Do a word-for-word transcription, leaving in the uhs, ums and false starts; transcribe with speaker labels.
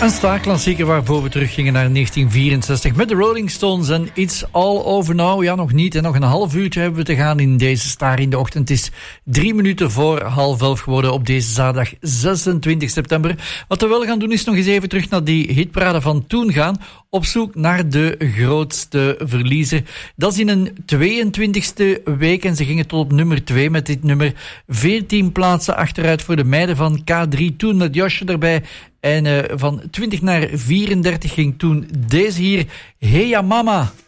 Speaker 1: Een staarklassieker waarvoor we teruggingen naar negentien vierenzestig met de Rolling Stones en It's All Over Now. Ja, nog niet. En nog een half uurtje hebben we te gaan in deze Staar in de Ochtend. Het is drie minuten voor half elf geworden op deze zaterdag zesentwintig september. Wat we wel gaan doen is nog eens even terug naar die hitparade van toen gaan. Op zoek naar de grootste verliezer. Dat is in een tweeëntwintigste week en ze gingen tot op nummer twee met dit nummer. veertien plaatsen achteruit voor de meiden van K drie. Toen met Josje erbij. En uh, van twintig naar vierendertig ging toen deze hier. Hey ya mama.